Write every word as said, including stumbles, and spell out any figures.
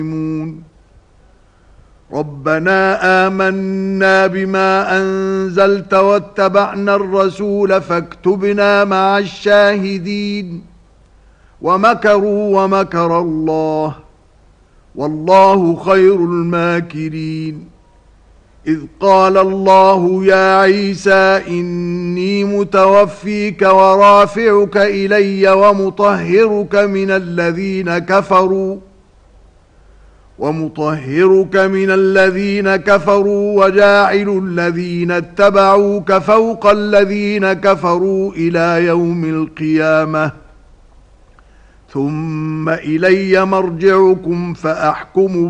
ربنا آمنا بما أنزلت واتبعنا الرسول فاكتبنا مع الشاهدين ومكروا ومكر الله والله خير الماكرين إذ قال الله يا عيسى إني متوفيك ورافعك إلي ومطهرك من الذين كفروا ومطهرك من الذين كفروا وجاعل الذين اتبعوك فوق الذين كفروا إلى يوم القيامة ثم إلي مرجعكم فأحكم